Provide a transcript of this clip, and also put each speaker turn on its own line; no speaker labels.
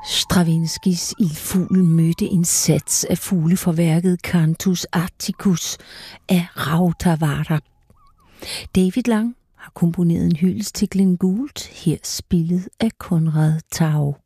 Stravinskys Ildfugl mødte en sats af fugle fra værket Cantus Atticus af Rautavaara. David Lang har komponeret en hyldest til Glenn Gould, her spillet af Conrad Tao.